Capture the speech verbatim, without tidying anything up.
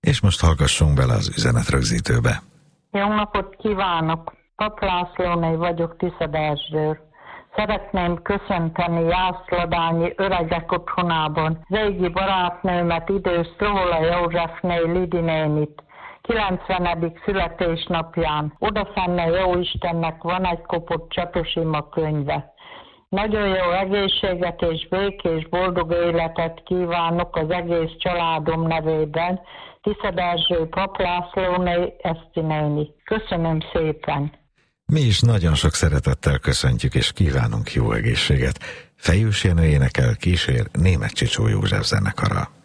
És most hallgassunk bele az üzenetrögzítőbe. Jó napot kívánok! Pap Lászlóné vagyok Tiszadársról. Szeretném köszönteni Jászladányi Öregek Otthonában régi barátnőmet, idős Szlohola Józsefné Lidi nénit, kilencvenedik születésnapján. Odafenne Jóistennek van egy kopott Csatosima könyve. Nagyon jó egészséget és békés, boldog életet kívánok az egész családom nevében. Tiszadársról Pap Lászlóné Eszti néni. Köszönöm szépen! Mi is nagyon sok szeretettel köszöntjük és kívánunk jó egészséget. Fejős Jenő énekel, kísér Németh Csicsó József zenekara.